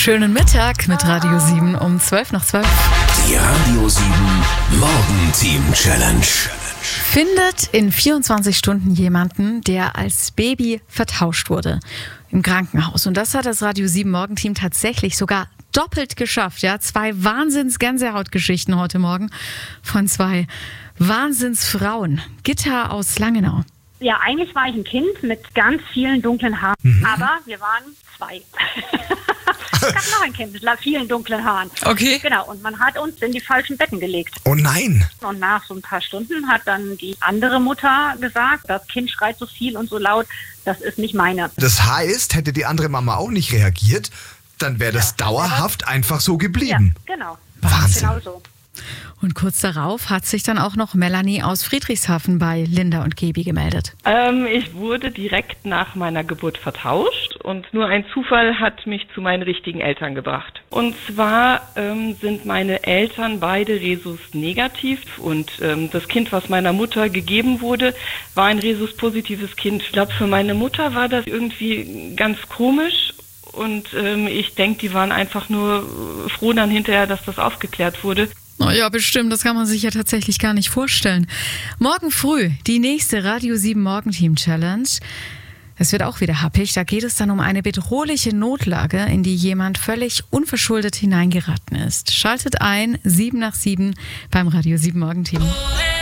Schönen Mittag mit Radio 7 um 12:12. Die Radio 7 Morgenteam-Challenge. Findet in 24 Stunden jemanden, der als Baby vertauscht wurde im Krankenhaus. Und das hat das Radio 7 Morgenteam tatsächlich sogar doppelt geschafft. Ja, 2 Wahnsinns-Gänsehautgeschichten heute Morgen von 2 Wahnsinnsfrauen. Gitta aus Langenau. Ja, eigentlich war ich ein Kind mit ganz vielen dunklen Haaren, aber wir waren 2. Es gab noch ein Kind mit vielen dunklen Haaren. Okay. Genau, und man hat uns in die falschen Betten gelegt. Oh nein! Und nach so ein paar Stunden hat dann die andere Mutter gesagt, das Kind schreit so viel und so laut, das ist nicht meine. Das heißt, hätte die andere Mama auch nicht reagiert, dann wäre das dauerhaft einfach so Ja, geblieben. genau. Wahnsinn. Genau so. Und kurz darauf hat sich dann auch noch Melanie aus Friedrichshafen bei Linda und Gebi gemeldet. Ich wurde direkt nach meiner Geburt vertauscht und nur ein Zufall hat mich zu meinen richtigen Eltern gebracht. Und zwar sind meine Eltern beide Rhesus negativ und das Kind, was meiner Mutter gegeben wurde, war ein Rhesus positives Kind. Ich glaube, für meine Mutter war das irgendwie ganz komisch. Und ich denke, die waren einfach nur froh dann hinterher, dass das aufgeklärt wurde. Oh ja, bestimmt. Das kann man sich ja tatsächlich gar nicht vorstellen. Morgen früh die nächste Radio 7 Morgenteam Challenge. Es wird auch wieder happig. Da geht es dann um eine bedrohliche Notlage, in die jemand völlig unverschuldet hineingeraten ist. Schaltet ein, 7 nach 7 beim Radio 7 Morgenteam.